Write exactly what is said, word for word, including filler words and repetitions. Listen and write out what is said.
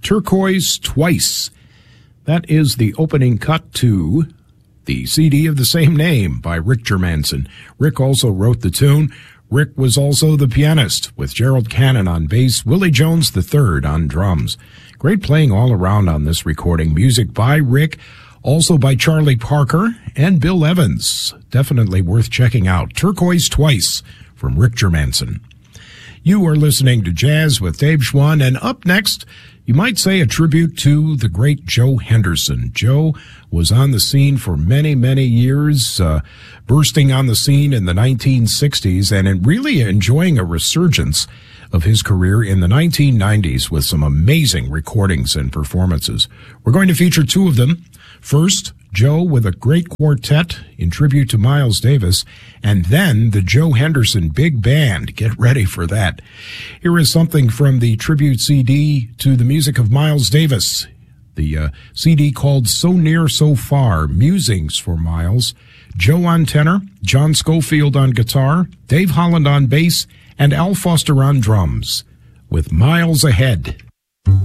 Turquoise Twice. That is the opening cut to the C D of the same name by Rick Germanson. Rick also wrote the tune. Rick was also the pianist, with Gerald Cannon on bass, Willie Jones the third on drums. Great playing all around on this recording. Music by Rick, also by Charlie Parker and Bill Evans. Definitely worth checking out. Turquoise Twice from Rick Germanson. You are listening to Jazz with Dave Schwann, and up next, you might say a tribute to the great Joe Henderson. Joe was on the scene for many, many years, uh, bursting on the scene in the nineteen sixties and really enjoying a resurgence of his career in the nineteen nineties with some amazing recordings and performances. We're going to feature two of them. First, Joe with a great quartet in tribute to Miles Davis, and then the Joe Henderson Big Band. Get ready for that. Here is something from the tribute C D to the music of Miles Davis. The uh, C D called So Near, So Far, Musings for Miles. Joe on tenor, John Schofield on guitar, Dave Holland on bass, and Al Foster on drums, with Miles Ahead.